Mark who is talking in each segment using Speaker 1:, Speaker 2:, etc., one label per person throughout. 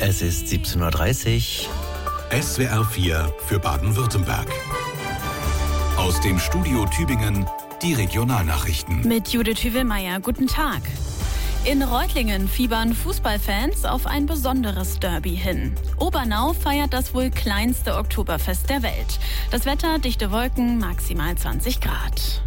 Speaker 1: Es ist 17:30 Uhr.
Speaker 2: SWR 4 für Baden-Württemberg. Aus dem Studio Tübingen die Regionalnachrichten.
Speaker 3: Mit Judith Hüvelmeier, guten Tag. In Reutlingen fiebern Fußballfans auf ein besonderes Derby hin. Obernau feiert das wohl kleinste Oktoberfest der Welt. Das Wetter, dichte Wolken, maximal 20 Grad.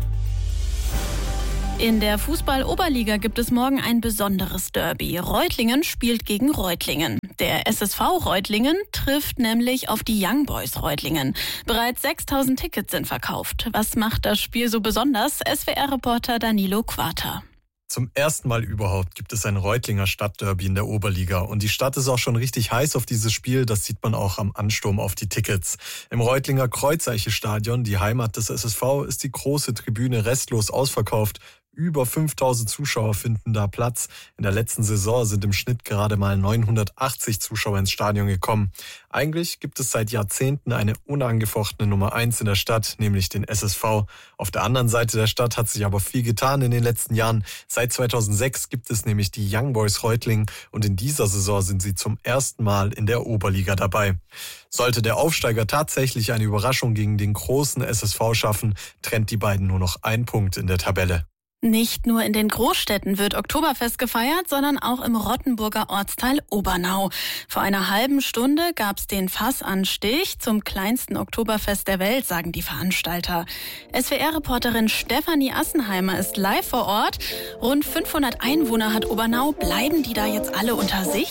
Speaker 3: In der Fußball-Oberliga gibt es morgen ein besonderes Derby. Reutlingen spielt gegen Reutlingen. Der SSV Reutlingen trifft nämlich auf die Young Boys Reutlingen. Bereits 6.000 Tickets sind verkauft. Was macht das Spiel so besonders? SWR-Reporter Danilo Quater.
Speaker 4: Zum ersten Mal überhaupt gibt es ein Reutlinger Stadtderby in der Oberliga. Und die Stadt ist auch schon richtig heiß auf dieses Spiel. Das sieht man auch am Ansturm auf die Tickets. Im Reutlinger Kreuzeiche-Stadion, die Heimat des SSV, ist die große Tribüne restlos ausverkauft. Über 5.000 Zuschauer finden da Platz. In der letzten Saison sind im Schnitt gerade mal 980 Zuschauer ins Stadion gekommen. Eigentlich gibt es seit Jahrzehnten eine unangefochtene Nummer 1 in der Stadt, nämlich den SSV. Auf der anderen Seite der Stadt hat sich aber viel getan in den letzten Jahren. Seit 2006 gibt es nämlich die Young Boys Reutlingen und in dieser Saison sind sie zum ersten Mal in der Oberliga dabei. Sollte der Aufsteiger tatsächlich eine Überraschung gegen den großen SSV schaffen, trennt die beiden nur noch ein Punkt in der Tabelle.
Speaker 3: Nicht nur in den Großstädten wird Oktoberfest gefeiert, sondern auch im Rottenburger Ortsteil Obernau. Vor einer halben Stunde gab's den Fassanstich zum kleinsten Oktoberfest der Welt, sagen die Veranstalter. SWR-Reporterin Stefanie Assenheimer ist live vor Ort. Rund 500 Einwohner hat Obernau. Bleiben die da jetzt alle unter sich?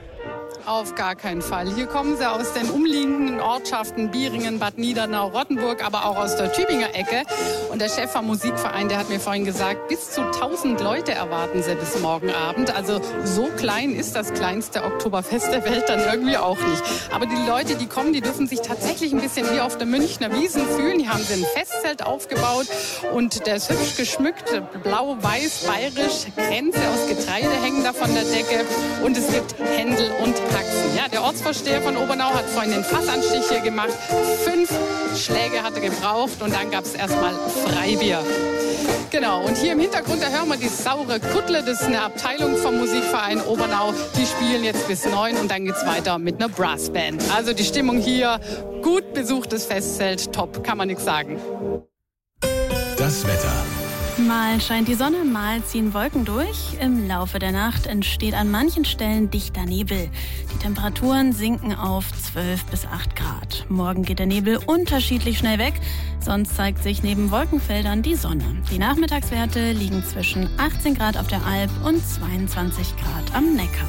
Speaker 5: Auf gar keinen Fall. Hier kommen sie aus den umliegenden Ortschaften Bieringen, Bad Niedernau, Rottenburg, aber auch aus der Tübinger Ecke. Und der Chef vom Musikverein, der hat mir vorhin gesagt, bis zu 1.000 Leute erwarten sie bis morgen Abend. Also so klein ist das kleinste Oktoberfest der Welt dann irgendwie auch nicht. Aber die Leute, die kommen, die dürfen sich tatsächlich ein bisschen wie auf der Münchner Wiesn fühlen. Die haben sie ein Festzelt aufgebaut und der ist hübsch geschmückt, blau-weiß, bayerisch. Kränze aus Getreide hängen da von der Decke und es gibt Händel und Haxen. Ja, der Ortsvorsteher von Obernau hat vorhin den Fassanstich hier gemacht. 5 Schläge hat er gebraucht und dann gab es erstmal Freibier. Genau, und hier im Hintergrund, da hören wir die saure Kuttle. Das ist eine Abteilung vom Musikverein Obernau. Die spielen jetzt bis 9 und dann geht's weiter mit einer Brassband. Also die Stimmung hier, gut besuchtes Festzelt, top, kann man nichts sagen.
Speaker 2: Das Wetter.
Speaker 3: Mal scheint die Sonne, mal ziehen Wolken durch. Im Laufe der Nacht entsteht an manchen Stellen dichter Nebel. Die Temperaturen sinken auf 12 bis 8 Grad. Morgen geht der Nebel unterschiedlich schnell weg. Sonst zeigt sich neben Wolkenfeldern die Sonne. Die Nachmittagswerte liegen zwischen 18 Grad auf der Alp und 22 Grad am Neckar.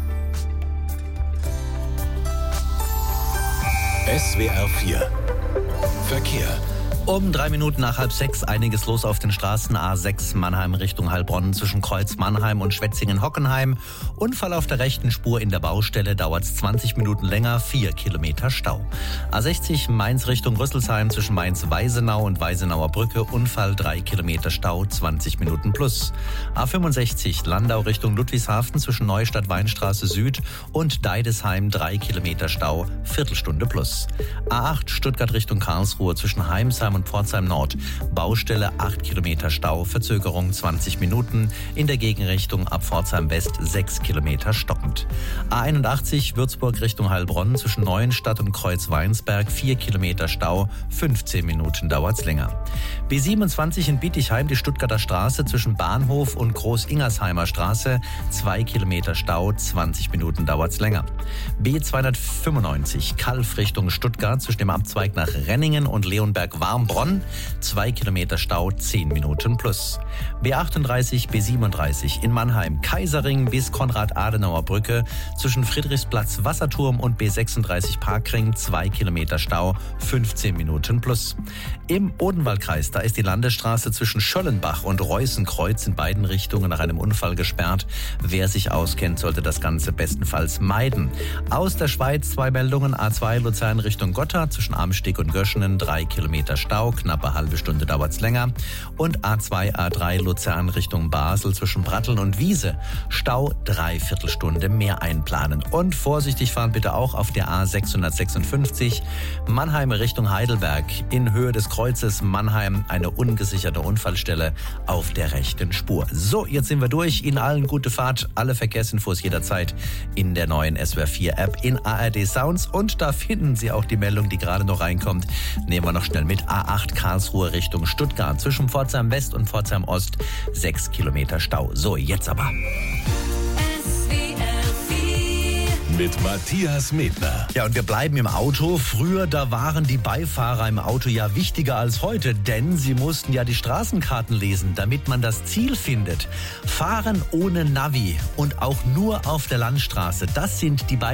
Speaker 2: SWR 4 Verkehr.
Speaker 1: Um 3 Minuten nach 5:30 einiges los auf den Straßen. A6 Mannheim Richtung Heilbronn zwischen Kreuz Mannheim und Schwetzingen-Hockenheim. Unfall auf der rechten Spur in der Baustelle, dauert es 20 Minuten länger, 4 Kilometer Stau. A60 Mainz Richtung Rüsselsheim zwischen Mainz-Weisenau und Weisenauer Brücke. Unfall, 3 Kilometer Stau, 20 Minuten plus. A65 Landau Richtung Ludwigshafen zwischen Neustadt-Weinstraße Süd und Deidesheim, 3 Kilometer Stau, Viertelstunde plus. A8 Stuttgart Richtung Karlsruhe zwischen Heimsheim und Pforzheim Nord. Baustelle, 8 Kilometer Stau, Verzögerung 20 Minuten. In der Gegenrichtung ab Pforzheim West 6 Kilometer stockend. A81 Würzburg Richtung Heilbronn zwischen Neuenstadt und Kreuz-Weinsberg 4 Kilometer Stau, 15 Minuten dauert's länger. B27 in Bietigheim die Stuttgarter Straße zwischen Bahnhof und Groß-Ingersheimer Straße 2 Kilometer Stau, 20 Minuten dauert's länger. B295 Kalf Richtung Stuttgart zwischen dem Abzweig nach Renningen und Leonberg-Warmbronn 2 Kilometer Stau, 10 Minuten plus. B38, B37 in Mannheim, Kaiserring bis Konrad-Adenauer-Brücke zwischen Friedrichsplatz Wasserturm und B36 Parkring 2 Kilometer Stau, 15 Minuten plus. Im Odenwaldkreis, da ist die Landesstraße zwischen Schöllenbach und Reußenkreuz in beiden Richtungen nach einem Unfall gesperrt. Wer sich auskennt, sollte das Ganze bestenfalls meiden. Aus der Schweiz 2 Meldungen, A2 Luzern Richtung Gotha zwischen Amsteg und Göschenen 3 Kilometer Stau. Stau, knappe halbe Stunde dauert's länger. Und A2, A3 Luzern Richtung Basel zwischen Pratteln und Wiese. Stau, 3/4 Stunde mehr einplanen. Und vorsichtig fahren bitte auch auf der A656 Mannheim Richtung Heidelberg. In Höhe des Kreuzes Mannheim eine ungesicherte Unfallstelle auf der rechten Spur. So, jetzt sind wir durch. Ihnen allen gute Fahrt. Alle Verkehrsinfos jederzeit in der neuen SWR 4 App in ARD Sounds. Und da finden Sie auch die Meldung, die gerade noch reinkommt. Nehmen wir noch schnell mit. A8 Karlsruhe Richtung Stuttgart. Zwischen Pforzheim West und Pforzheim Ost 6 Kilometer Stau. So, jetzt aber.
Speaker 2: Mit Matthias Medner.
Speaker 1: Ja, und wir bleiben im Auto. Früher, da waren die Beifahrer im Auto ja wichtiger als heute, denn sie mussten ja die Straßenkarten lesen, damit man das Ziel findet. Fahren ohne Navi und auch nur auf der Landstraße, das sind die beiden